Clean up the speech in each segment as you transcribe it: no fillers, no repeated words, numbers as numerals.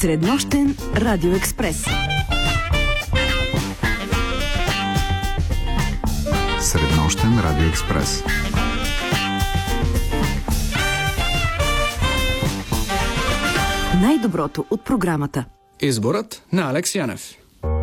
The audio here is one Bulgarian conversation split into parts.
Среднощен радиоекспрес. Среднощен радиоекспрес. Най-доброто от програмата. Изборът на Алекс Янев.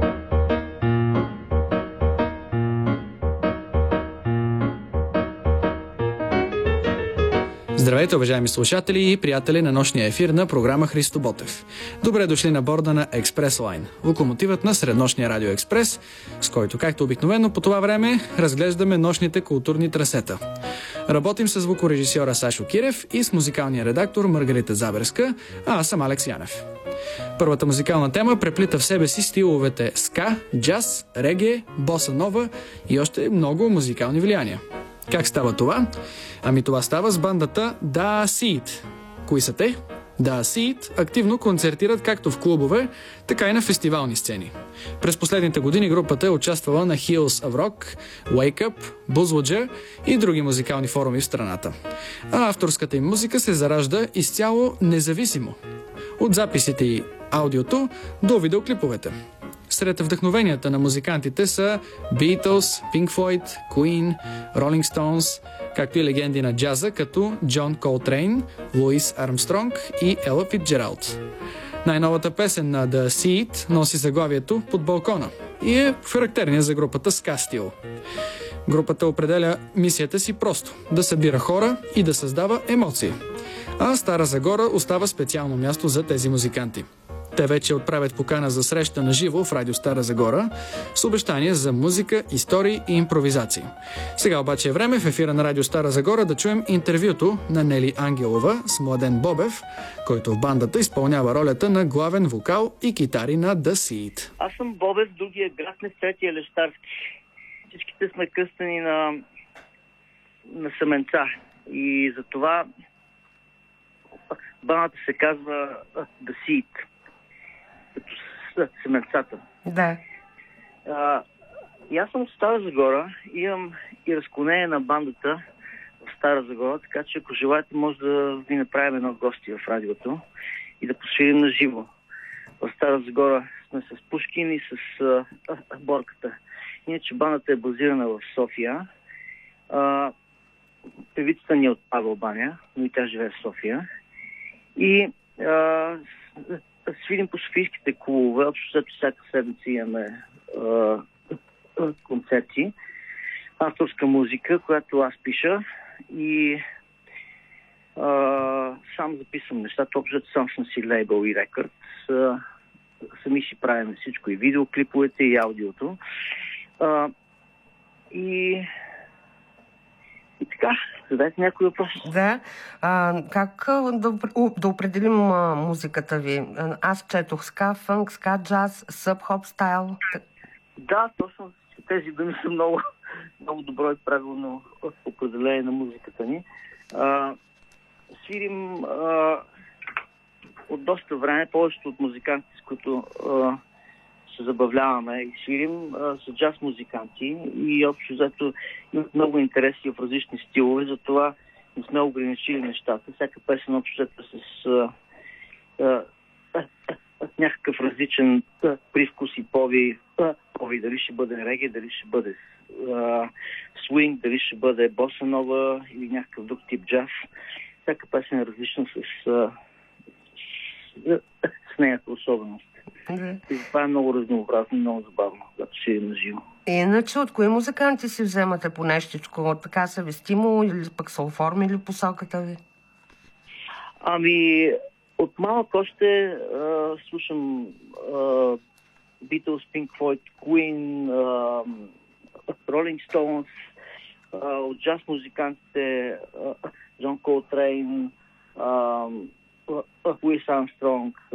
Здравейте, уважаеми слушатели и приятели на нощния ефир на програма Христо Ботев. Добре дошли на борда на Експрес Лайн, локомотивът на Среднощния радио Експрес, с който, както обикновено по това време, разглеждаме нощните културни трасета. Работим с звукорежисьора Сашо Кирев и с музикалния редактор Маргарита Заберска, а аз съм Алекс Янев. Първата музикална тема преплита в себе си стиловете ска, джаз, реге, боса нова и още много музикални влияния. Как става това? Ами това става с бандата Da Seed. Кои са те? Da Seed активно концертират както в клубове, така и на фестивални сцени. През последните години групата е участвала на Hills of Rock, Wake Up, Buzzwordger и други музикални форуми в страната. А авторската им музика се заражда изцяло независимо. От записите и аудиото до видеоклиповете. Сред вдъхновенията на музикантите са Beatles, Pink Floyd, Queen, Rolling Stones, както и легенди на джаза като Джон Колтрейн, Луис Армстронг и Ела Фицджералд. Най-новата песен на The Seed носи заглавието "Под балкона" и е характерния за групата ска стил. Групата определя мисията си просто – да събира хора и да създава емоции. А Стара Загора остава специално място за тези музиканти. Те вече отправят покана за среща на живо в радио Стара Загора с обещания за музика, истории и импровизации. Сега обаче е време в ефира на радио Стара Загора да чуем интервюто на Нели Ангелова с Младен Бобев, който в бандата изпълнява ролята на главен вокал и китари на The Seed. Аз съм Бобев, другия град не третия Лещарски. Всичките сме кръстени на семенца и затова бандата се казва The Seed. Като семенцата. Да. И аз съм от Стара Загора, имам и разклонение на бандата в Стара Загора, така че ако желаете, може да ви направим едно гости в радиото и да посвирим на живо. В Стара Загора сме с Пушкин и с Борката. Иначе бандата е базирана в София. Певицата ни е от Павел Баня, но и тя живее в София. И свирим по софийските клубове, общо всяка седмица имаме концерти, авторска музика, която аз пиша и сам записвам нещата, общо сам съм си лейбъл и рекърд. Сами си правим всичко, и видеоклиповете, и аудиото. И така, задайте някой въпрос. Да. Как да определим музиката ви? Аз четох ска, фънк, ска, джаз, съб-хоп стайл. Да, точно тези думи са много, много добро и правилно определение на музиката ни. Свирим от доста време, повечето от музикантите, с които се забавляваме и свирим, са джаз музиканти и общо взето имат много интереси в различни стилове, затова не сме ограничили нещата. Всяка песен общо взето с някакъв различен привкус и пови, дали ще бъде реге, дали ще бъде свинг, дали ще бъде боса нова или някакъв друг тип джаз. Всяка песен е различна с нейната особеност. И това е много разнообразно, много забавно, когато ще е на живо. Иначе, от кои музиканти си вземате по нещичко? Така са ви стимул или пък са оформили посоката ви? Ами, от малък още слушам Beatles, Pink Floyd, Queen, Rolling Stones, от джаз музикантите Джон Колтрейн, Луис Армстронг,